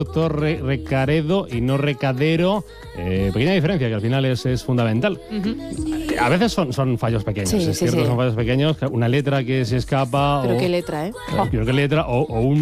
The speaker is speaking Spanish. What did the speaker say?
doctor Recaredo y no Recadero. Pequeña diferencia que al final es fundamental. A veces son fallos pequeños, Sí, es sí, cierto, sí. son fallos pequeños, una letra que se escapa. Pero o, qué letra, ¿eh? Pero qué letra, o un